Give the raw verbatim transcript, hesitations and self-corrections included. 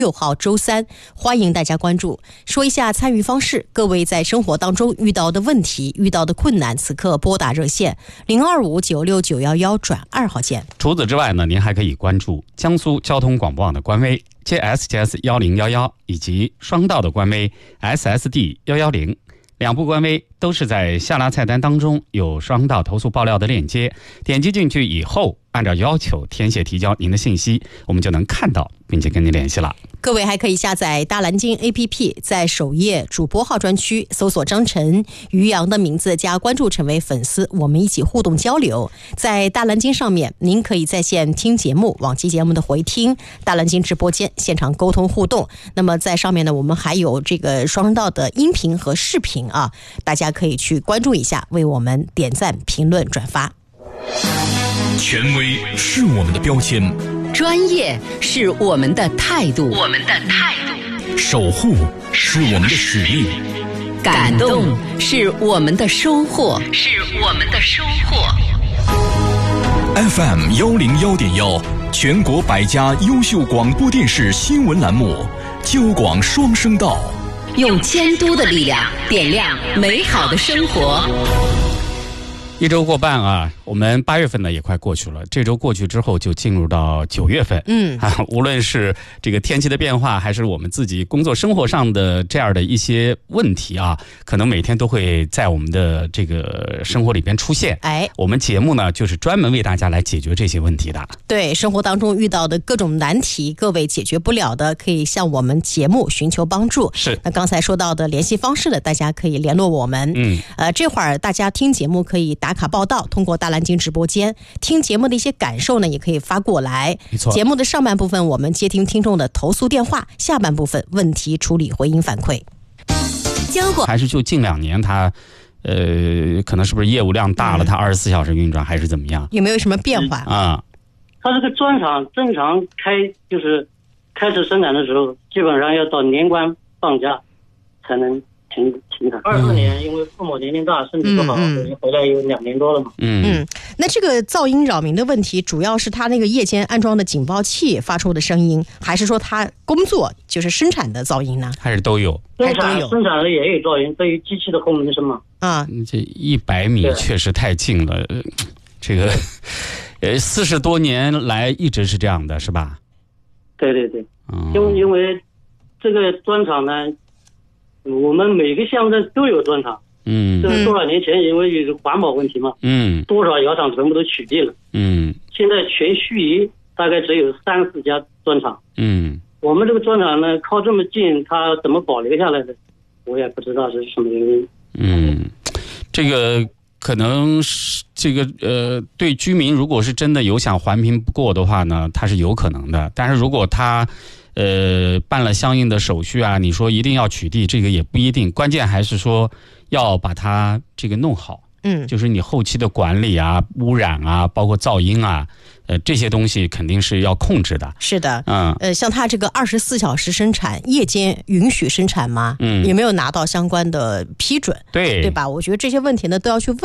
六号周三，欢迎大家关注。说一下参与方式，各位在生活当中遇到的问题、遇到的困难，此刻拨打热线零二五九六九幺幺转二号键。 除此之外呢，您还可以关注江苏交通广播网的官微 J S J S 一零一一以及双道的官微 S S D 一一零。两部官微都是在下拉菜单当中有双道投诉爆料的链接，点击进去以后，按照要求填写提交您的信息，我们就能看到并且跟您联系了。 各位还可以下载大蓝鲸 A P P， 在首页主播号专区搜索张晨、于洋的名字加关注，成为粉丝，我们一起互动交流。在大蓝鲸上面，您可以在线听节目，往期节目的回听，大蓝鲸直播间现场沟通互动。那么在上面呢，我们还有这个双声道的音频和视频啊，大家可以去关注一下，为我们点赞、评论、转发。 权威是我们的标签， 专业是我们的态度，我们的态度； 守护是我们的使命， 感动是我们的收获，是我们的收获。 F M 幺零幺点幺，全国百家优秀广播电视新闻栏目，交广双声道， 用监督的力量点亮美好的生活。 一周过半啊，我们八月份呢也快过去了，这周过去之后就进入到九月份。嗯啊，无论是这个天气的变化，还是我们自己工作生活上的这样的一些问题啊，可能每天都会在我们的这个生活里边出现。哎，我们节目呢就是专门为大家来解决这些问题的。 对，生活当中遇到的各种难题，各位解决不了的，可以向我们节目寻求帮助。 是， 那刚才说到的联系方式呢，大家可以联络我们。嗯，呃，这会儿大家听节目可以打卡报道，通过大蓝鲸直播间听节目的一些感受呢，也可以发过来。 没错， 节目的上半部分我们接听听众的投诉电话，下半部分问题处理回应反馈。交过还是就近两年它呃，可能是不是业务量大了，它二十四小时运转还是怎么样？ 有没有什么变化啊？ 它这个砖厂正常开就是开始生产的时候，基本上要到年关放假才能停停产。二四年因为父母年龄大，身体不好，嗯嗯、回来有两年多了嘛。 嗯嗯，那这个噪音扰民的问题，主要是他那个夜间安装的警报器发出的声音，还是说他工作就是生产的噪音呢？ 还是都有？ 生产生产的也有噪音，对于机器的轰鸣声嘛。 啊， 这一百米确实太近了，这个呃四十多年来一直是这样的，是吧？ 对对对，嗯、因为因为这个砖厂呢。我们每个乡镇都有砖厂，嗯，这是多少年前因为有环保问题嘛，嗯，多少窑厂全部都取缔了，嗯，现在全盱眙大概只有三四家砖厂，嗯，我们这个砖厂呢靠这么近，它怎么保留下来的，我也不知道是什么原因。 嗯，这个可能是这个呃，对居民如果是真的有想环评不过的话呢，它是有可能的，但是如果他呃，办了相应的手续啊，你说一定要取缔，这个也不一定，关键还是说要把它这个弄好。嗯，就是你后期的管理啊、污染啊，包括噪音啊，呃，这些东西肯定是要控制的。 是的，嗯，呃，像它这个二十四小时生产，夜间允许生产吗？嗯，有没有拿到相关的批准？ 对， 对吧？我觉得这些问题呢，都要去问